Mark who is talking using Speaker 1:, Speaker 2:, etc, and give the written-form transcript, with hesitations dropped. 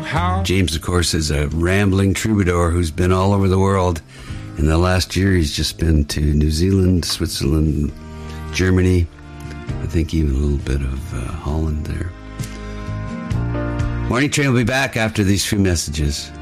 Speaker 1: James, of course, is a rambling troubadour who's been all over the world. In the last year, he's just been to New Zealand, Switzerland, Germany, I think even a little bit of Holland there. Morning Train will be back after these few messages.